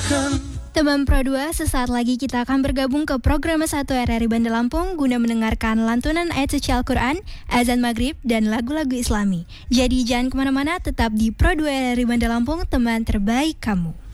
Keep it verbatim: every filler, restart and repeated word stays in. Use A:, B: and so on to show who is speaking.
A: Teman Pro dua, sesaat lagi kita akan bergabung ke program satu R R I Bandar Lampung guna mendengarkan lantunan ayat suci Al-Quran, azan maghrib, dan lagu-lagu Islami. Jadi jangan kemana-mana, tetap di Pro dua R R I Bandar Lampung, teman terbaik kamu.